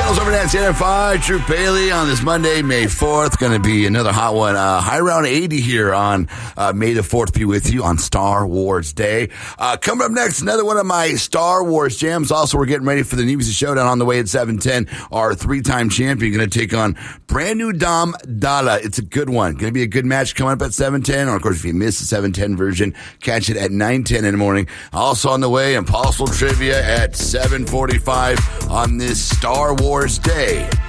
Finals over at CNFI. True Bailey on this Monday, May 4th. Going to be another hot one. High round 80 here on May the 4th. Be with you on Star Wars Day. Coming up next, another one of my Star Wars jams. Also, we're getting ready for the New Music Showdown on the way at 7:10. Our three-time champion going to take on brand new Dom Dalla. It's a good one. Going to be a good match coming up at 7:10. Or, of course, if you miss the 7:10 version, catch it at 9:10 in the morning. Also on the way, Impossible Trivia at 7:45 on this Star Wars Day.